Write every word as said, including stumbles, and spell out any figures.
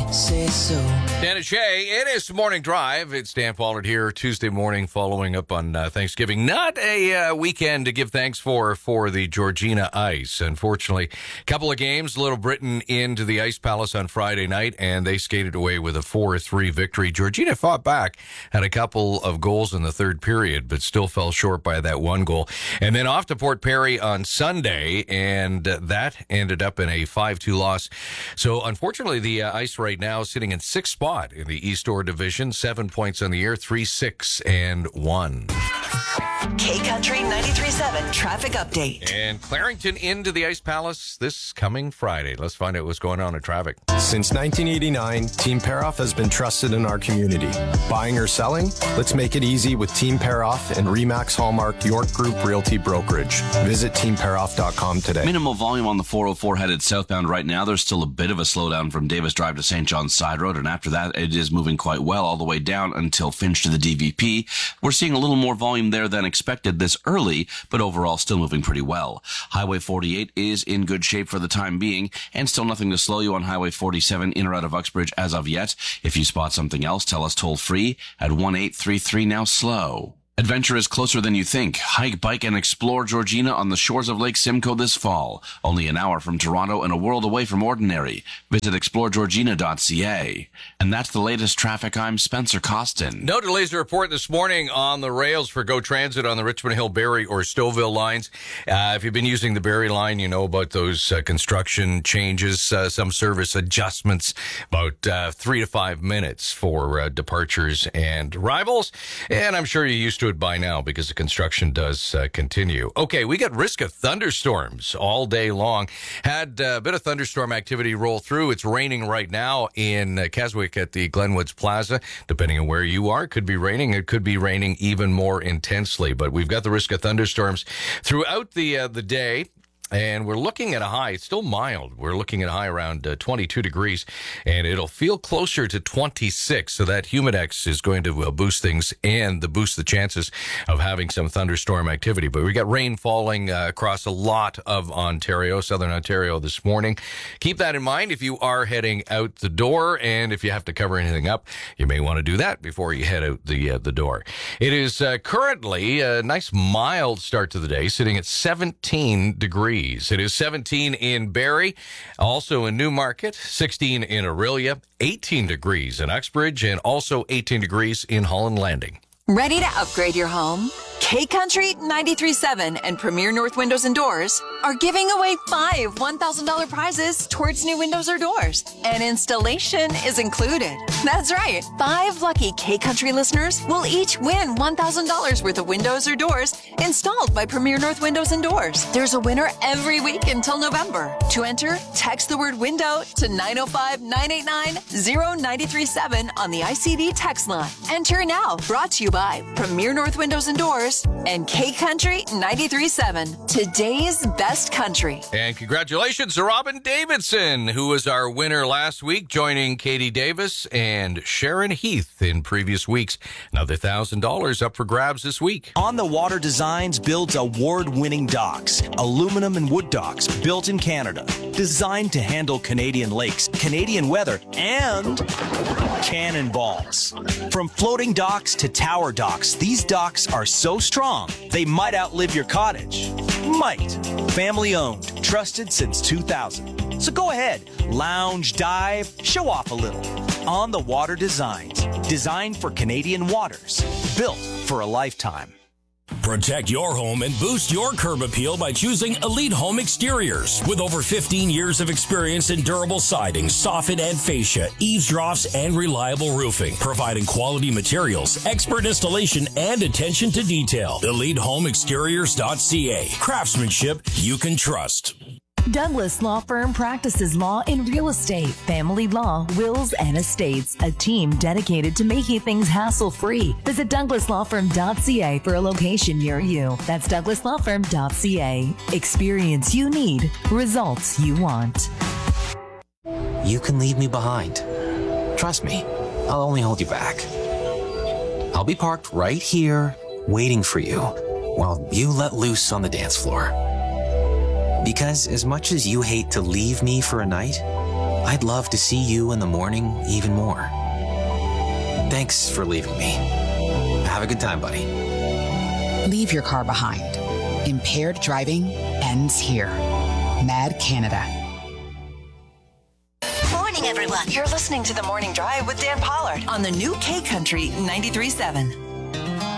say so. Dan and Shay, it is Morning Drive. It's Dan Pollard here, Tuesday morning, following up on uh, Thanksgiving. Not a uh, weekend to give thanks for for the Georgina Ice. Unfortunately, a couple of games, Little Britain into the Ice Palace on Friday night, and they skated away with a four three victory. Georgina fought back, had a couple of goals in the third period, but still fell short by that one goal. And then off to Port Perry on Sunday, and uh, that ended up in a five two loss. So, unfortunately, the uh, Ice right now sitting in sixth spot in the East Door Division, seven points on the year, three, six, and one. K-Country ninety-three point seven traffic update. And Clarington into the Ice Palace this coming Friday. Let's find out what's going on in traffic. Since nineteen eighty-nine, Team Paroff has been trusted in our community. Buying or selling? Let's make it easy with Team Paroff and Remax Hallmark York Group Realty Brokerage. Visit team paroff dot com today. Minimal volume on the four oh four headed southbound right now. There's still a bit of a slowdown from Davis Drive to Saint John's Side Road, and after that, it is moving quite well all the way down until Finch to the D V P. We're seeing a little more volume there than expected this early, but overall still moving pretty well. Highway forty-eight is in good shape for the time being, and still nothing to slow you on Highway forty-seven in or out of Uxbridge as of yet. If you spot something else, tell us toll free at one eight three three now slow. Adventure is closer than you think. Hike, bike, and explore Georgina on the shores of Lake Simcoe this fall. Only an hour from Toronto and a world away from ordinary. Visit explore georgina dot c a. And that's the latest traffic. I'm Spencer Costin. No delays to report this morning on the rails for Go Transit on the Richmond Hill, Barrie, or Stouffville lines. Uh, if you've been using the Barrie line, you know about those uh, construction changes, uh, some service adjustments, about uh, three to five minutes for uh, departures and arrivals. And I'm sure you're used to it by now because the construction does uh, continue. Okay, we got risk of thunderstorms all day long. Had uh, a bit of thunderstorm activity roll through. It's raining right now in uh, Keswick at the Glenwoods Plaza. Depending on where you are, it could be raining. It could be raining even more intensely. But we've got the risk of thunderstorms throughout the uh, the day. And we're looking at a high. It's still mild. We're looking at a high around uh, twenty-two degrees, and it'll feel closer to twenty-six. So that humidex is going to uh, boost things and the boost the chances of having some thunderstorm activity. But we got rain falling uh, across a lot of Ontario, southern Ontario this morning. Keep that in mind if you are heading out the door, and if you have to cover anything up, you may want to do that before you head out the uh, the door. It is uh, currently a nice mild start to the day, sitting at seventeen degrees. It is seventeen in Barrie, also in Newmarket, sixteen in Orillia, eighteen degrees in Uxbridge, and also eighteen degrees in Holland Landing. Ready to upgrade your home? K-Country ninety-three point seven and Premier North Windows and Doors are giving away five one thousand dollars prizes towards new windows or doors. And installation is included. That's right. Five lucky K-Country listeners will each win one thousand dollars worth of windows or doors installed by Premier North Windows and Doors. There's a winner every week until November. To enter, text the word window to nine oh five, nine eight nine, oh nine three seven on the I C D text line. Enter now. Brought to you by Premier North Windows and Doors and K-Country ninety-three point seven, today's best country. And congratulations to Robin Davidson, who was our winner last week, joining Katie Davis and Sharon Heath in previous weeks. Another one thousand dollars up for grabs this week. On the Water Designs builds award-winning docks, aluminum and wood docks built in Canada, designed to handle Canadian lakes, Canadian weather, and cannonballs. From floating docks to tower docks, these docks are so strong, they might outlive your cottage. Might. Family owned, trusted since two thousand. So go ahead, lounge, dive, show off a little. On the Water Designs, designed for Canadian waters, built for a lifetime. Protect your home and boost your curb appeal by choosing Elite Home Exteriors. With over fifteen years of experience in durable siding, soffit and fascia, eaves troughs, and reliable roofing, providing quality materials, expert installation, and attention to detail. elite home exteriors dot c a. Craftsmanship you can trust. Douglas Law Firm practices law in real estate, family law, wills, and estates. A team dedicated to making things hassle-free. Visit douglas law firm dot c a for a location near you. That's douglas law firm dot c a. Experience you need, results you want. You can leave me behind. Trust me, I'll only hold you back. I'll be parked right here, waiting for you, while you let loose on the dance floor. Because as much as you hate to leave me for a night, I'd love to see you in the morning even more. Thanks for leaving me. Have a good time, buddy. Leave your car behind. Impaired driving ends here. Mad Canada. Morning, everyone. You're listening to The Morning Drive with Dan Pollard on the new K Country ninety-three point seven.